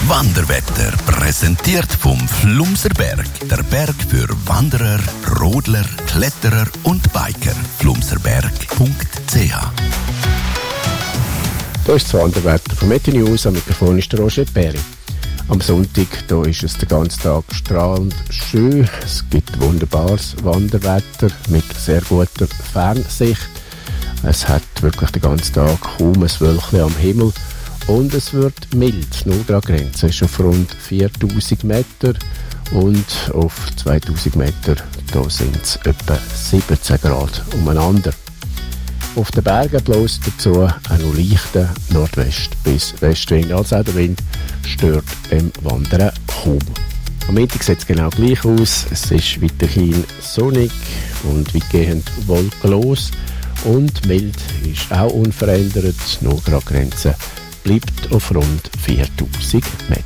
Wanderwetter präsentiert vom Flumserberg. Der Berg für Wanderer, Rodler, Kletterer und Biker. flumserberg.ch. Da ist das Wanderwetter von Meteo News. Am Mikrofon ist der Roger Perry. Am Sonntag da ist es den ganzen Tag strahlend schön. Es gibt wunderbares Wanderwetter mit sehr guter Fernsicht. Es hat wirklich den ganzen Tag kaum ein Wölkchen am Himmel. Und es wird mild. Die 0-Grad-Grenze ist auf rund 4000 Meter. Und auf 2000 Meter da sind es etwa 17 Grad umeinander. Auf den Bergen bloß dazu auch noch leichter Nordwest- bis Westwind. Also auch der Wind stört dem Wandern kaum. Am Mittag sieht es genau gleich aus. Es ist weiterhin sonnig und weitgehend wolkenlos. Und mild ist auch unverändert. Die 0-Grad-Grenze bleibt auf rund 4000 Meter.